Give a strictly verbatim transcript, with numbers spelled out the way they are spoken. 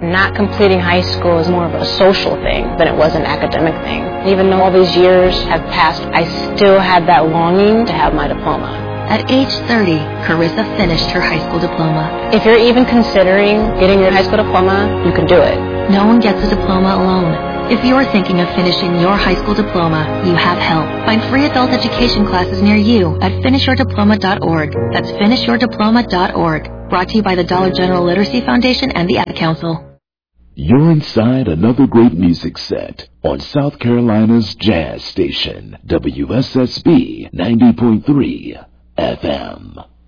Not completing high school is more of a social thing than it was an academic thing. Even though all these years have passed, I still had that longing to have my diploma. At age thirty, Carissa finished her high school diploma. If you're even considering getting your high school diploma, you can do it. No one gets a diploma alone. If you're thinking of finishing your high school diploma, you have help. Find free adult education classes near you at finish your diploma dot org. That's finish your diploma dot org. Brought to you by the Dollar General Literacy Foundation and the Ad Council. You're inside another great music set on South Carolina's Jazz Station, W S S B ninety point three F M.